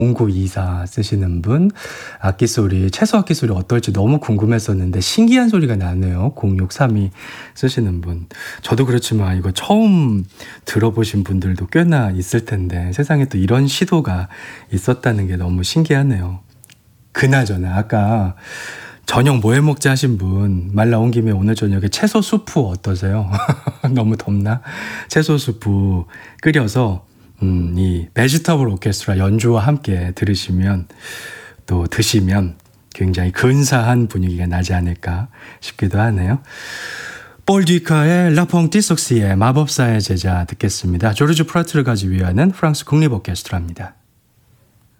0924 쓰시는 분, 악기 소리, 채소 악기 소리 어떨지 너무 궁금했었는데 신기한 소리가 나네요. 0632 쓰시는 분. 저도 그렇지만 이거 처음 들어보신 분들도 꽤나 있을 텐데 세상에 또 이런 시도가 있었다는 게 너무 신기하네요. 그나저나 아까 저녁 뭐 해먹자 하신 분, 말 나온 김에 오늘 저녁에 채소 수프 어떠세요? 너무 덥나? 채소 수프 끓여서 이 베지터블 오케스트라 연주와 함께 들으시면 또 드시면 굉장히 근사한 분위기가 나지 않을까 싶기도 하네요. 폴 듀카의 라퐁티 속시의 마법사의 제자 듣겠습니다. 조르주 프라트를 가지고 위하는 프랑스 국립 오케스트라입니다.